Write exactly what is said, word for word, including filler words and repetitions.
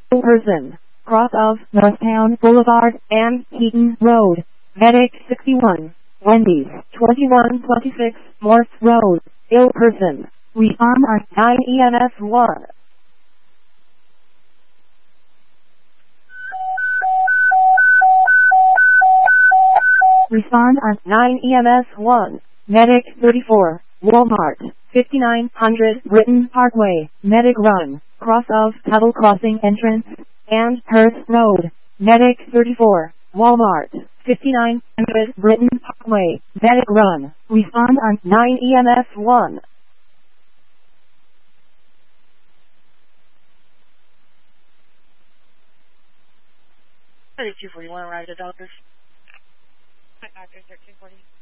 Person. Cross of Northtown Boulevard and Keaton Road. Medic sixty-one. Wendy's twenty-one twenty-six Morse Road. Ill person. Respond on nine E M S one. Respond on nine E M S one. Medic thirty-four. Walmart. fifty-nine hundred Britton Parkway. Medic run. Cross of Tuttle Crossing Entrance and Hearst Road. Medic thirty-four. Walmart. fifty-nine hundred Britton Parkway. Medic run. Respond on nine E M S one. thirty-two forty-one, arrived at doctors. Doctors thirteen forty.